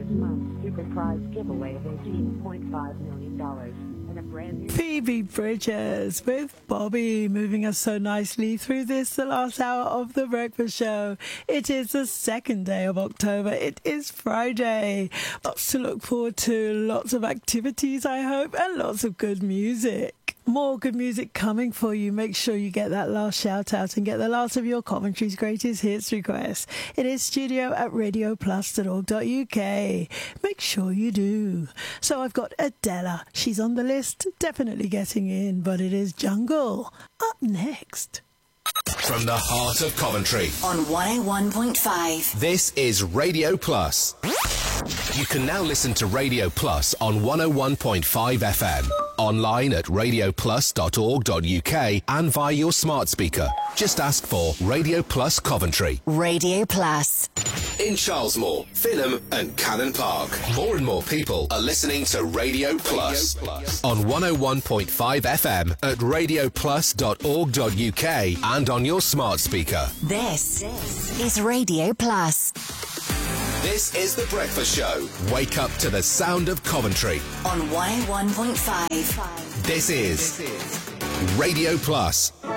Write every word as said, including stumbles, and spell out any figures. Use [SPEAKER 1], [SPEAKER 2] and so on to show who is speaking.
[SPEAKER 1] this month's super prize giveaway of eighteen point five million dollars. And a brand new
[SPEAKER 2] Phoebe Bridgers with Bobby, moving us so nicely through this, the last hour of the breakfast show. It is the second day of October. It is Friday. Lots to look forward to, lots of activities, I hope, and lots of good music. More good music coming for you. Make sure you get that last shout out and get the last of your Coventry's greatest hits requests. It is studio at radio plus dot org dot U K. Make sure you do. So I've got Adela. She's on the list, definitely getting in, but it is Jungle up next.
[SPEAKER 3] From the heart of Coventry
[SPEAKER 4] on one oh one point five.
[SPEAKER 3] This is Radio Plus. You can now listen to Radio Plus on one oh one point five F M, online at radio plus dot org dot U K and via your smart speaker. Just ask for Radio Plus Coventry.
[SPEAKER 4] Radio Plus.
[SPEAKER 3] In Charlesmore, Finham and Cannon Park, more and more people are listening to Radio Plus, Radio Plus. On one oh one point five F M at radio plus dot org dot U K and on your smart speaker.
[SPEAKER 4] This is Radio Plus.
[SPEAKER 3] This is The Breakfast Show. Wake up to the sound of Coventry.
[SPEAKER 4] On one oh one point five.
[SPEAKER 3] This is Radio Plus.